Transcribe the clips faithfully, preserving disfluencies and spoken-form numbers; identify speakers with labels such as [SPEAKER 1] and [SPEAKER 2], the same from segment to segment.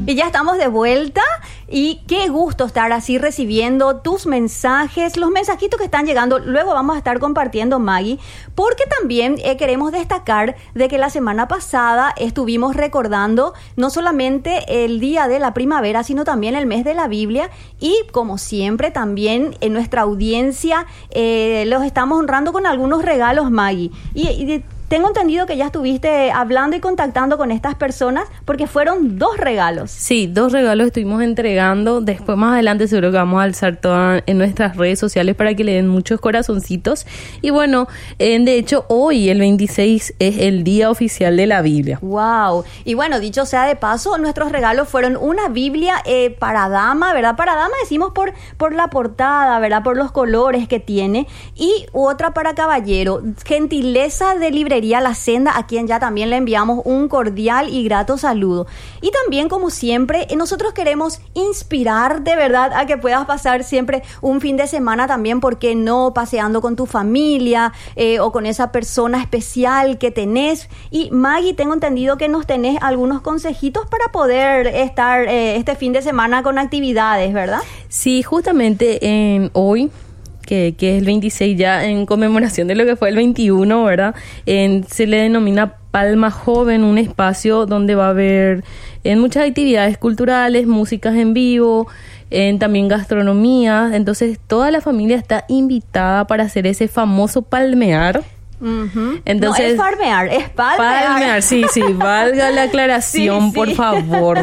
[SPEAKER 1] Y ya estamos de vuelta y qué gusto estar así recibiendo tus mensajes, los mensajitos que están llegando. Luego vamos a estar compartiendo, Maggie, porque también eh, queremos destacar de que la semana pasada estuvimos recordando no solamente el día de la primavera, sino también el mes de la Biblia, y como siempre también en nuestra audiencia eh, los estamos honrando con algunos regalos, Maggie. Y, y tengo entendido que ya estuviste hablando y contactando con estas personas porque fueron dos regalos.
[SPEAKER 2] Sí, dos regalos estuvimos entregando. Después, más adelante, seguro que vamos a alzar todo en nuestras redes sociales para que le den muchos corazoncitos. Y bueno, eh, de hecho, hoy, el veintiséis, es el día oficial de la Biblia.
[SPEAKER 1] ¡Wow! Y bueno, dicho sea de paso, nuestros regalos fueron una Biblia eh, para dama, ¿verdad? Para dama decimos por, por la portada, ¿verdad? Por los colores que tiene. Y otra para caballero. Gentileza de librería La Senda, a quien ya también le enviamos un cordial y grato saludo. Y también, como siempre, nosotros queremos inspirar de verdad a que puedas pasar siempre un fin de semana también, ¿por qué no? Paseando con tu familia eh, o con esa persona especial que tenés. Y Maggie, tengo entendido que nos tenés algunos consejitos para poder estar eh, este fin de semana con actividades, ¿verdad?
[SPEAKER 2] Sí, justamente en hoy, Que, que es el veintiséis, ya en conmemoración de lo que fue el veintiuno, ¿verdad? En, se le denomina Palma Joven, un espacio donde va a haber en muchas actividades culturales, músicas en vivo, en también gastronomía. Entonces toda la familia está invitada para hacer ese famoso palmear.
[SPEAKER 1] Uh-huh.
[SPEAKER 2] Entonces,
[SPEAKER 1] no es farmear, es palmear.
[SPEAKER 2] Palmear, sí, sí, valga la aclaración, sí, sí. Por favor.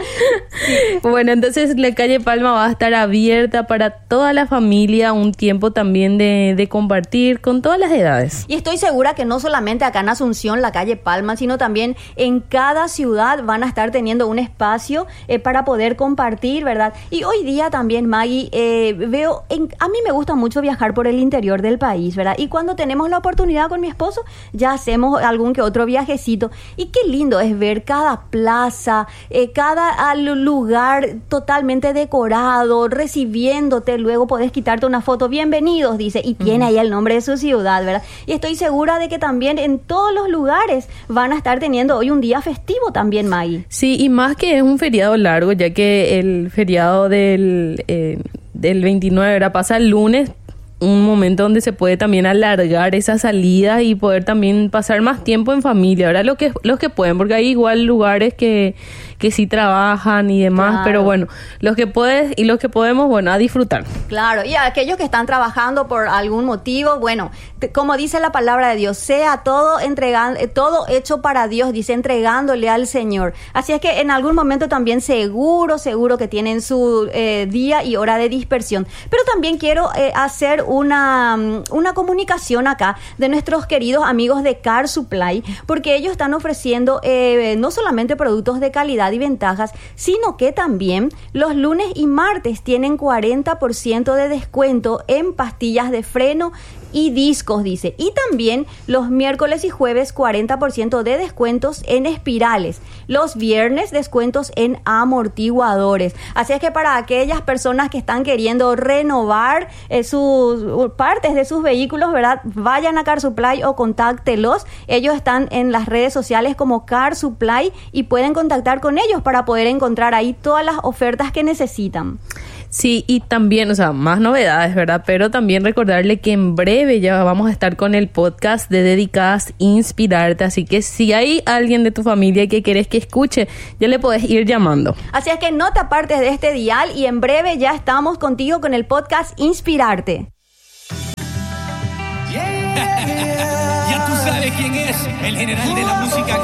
[SPEAKER 2] Sí. Bueno, entonces la calle Palma va a estar abierta para toda la familia, un tiempo también de, de compartir con todas las edades.
[SPEAKER 1] Y estoy segura que no solamente acá en Asunción, la calle Palma, sino también en cada ciudad van a estar teniendo un espacio eh, para poder compartir, ¿verdad? Y hoy día también, Maggie, eh, veo, en, a mí me gusta mucho viajar por el interior del país, ¿verdad? Y cuando tenemos la oportunidad con mi esposo, ya hacemos algún que otro viajecito. Y qué lindo es ver cada plaza, eh, cada lugar totalmente decorado, recibiéndote. Luego podés quitarte una foto. Bienvenidos, dice, y tiene uh-huh. ahí el nombre de su ciudad, ¿verdad? Y estoy segura de que también en todos los lugares van a estar teniendo hoy un día festivo también, Maggie.
[SPEAKER 2] Sí, y más que es un feriado largo, ya que el feriado del, eh, del veintinueve era pasa el lunes, un momento donde se puede también alargar esa salida y poder también pasar más tiempo en familia, ¿verdad? Los que, los que pueden, porque hay igual lugares que, que sí trabajan y demás, claro. Pero bueno, los que puedes y los que podemos, bueno, a disfrutar.
[SPEAKER 1] Claro, y a aquellos que están trabajando por algún motivo, bueno, te, como dice la palabra de Dios, sea todo entregando, todo hecho para Dios, dice, entregándole al Señor. Así es que en algún momento también seguro, seguro que tienen su eh, día y hora de dispersión. Pero también quiero eh, hacer una, una comunicación acá de nuestros queridos amigos de Car Supply, porque ellos están ofreciendo eh, no solamente productos de calidad y ventajas, sino que también los lunes y martes tienen cuarenta por ciento de descuento en pastillas de freno y discos, dice. Y también los miércoles y jueves cuarenta por ciento de descuentos en espirales. Los viernes descuentos en amortiguadores. Así es que para aquellas personas que están queriendo renovar eh, sus partes de sus vehículos, ¿verdad? Vayan a Car Supply o contáctelos. Ellos están en las redes sociales como Car Supply y pueden contactar con ellos para poder encontrar ahí todas las ofertas que necesitan.
[SPEAKER 2] Sí, y también, o sea, más novedades, ¿verdad? Pero también recordarle que en breve ya vamos a estar con el podcast de Dedicadas Inspirarte, así que si hay alguien de tu familia que quieres que escuche, ya le podés ir llamando.
[SPEAKER 1] Así es que no te apartes de este dial y en breve ya estamos contigo con el podcast Inspirarte.
[SPEAKER 3] Yeah, yeah. Ya tú sabes quién es el general de la música.